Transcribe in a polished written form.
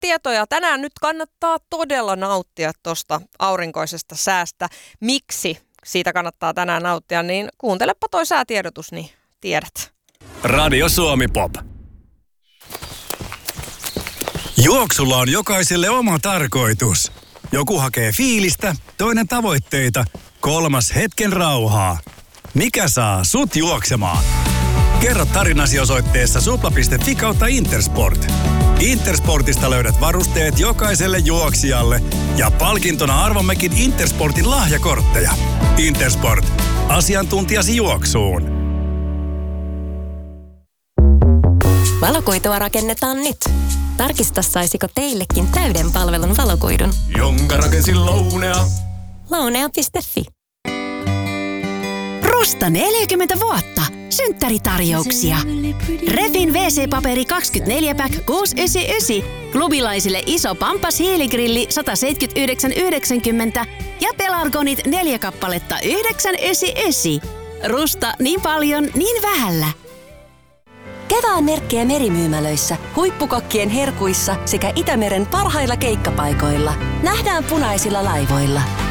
tietoja. Tänään nyt kannattaa todella nauttia tuosta aurinkoisesta säästä. Miksi siitä kannattaa tänään nauttia, niin kuuntelepa toi säätiedotus, niin tiedät. Radio Suomi Pop. Juoksulla on jokaiselle oma tarkoitus. Joku hakee fiilistä, toinen tavoitteita, kolmas hetken rauhaa. Mikä saa sut juoksemaan? Kerro tarinasi osoitteessa supla.fi/Intersport. Intersportista löydät varusteet jokaiselle juoksijalle ja palkintona arvommekin Intersportin lahjakortteja. Intersport. Asiantuntijasi juoksuun. Valokuitua rakennetaan nyt. Tarkista, saisiko teillekin täyden palvelun valokuidun. Jonka rakensin Lounea. Lounea.fi. Rusta 40 vuotta. Synttäritarjouksia. Refin WC-paperi 24-pack 699. Klubilaisille iso Pampas hiiligrilli 179,90 ja Pelargonit 4 kappaletta 999. Rusta niin paljon, niin vähällä. Kevään merkkejä merimyymälöissä, huippukokkien herkuissa sekä Itämeren parhailla keikkapaikoilla. Nähdään punaisilla laivoilla.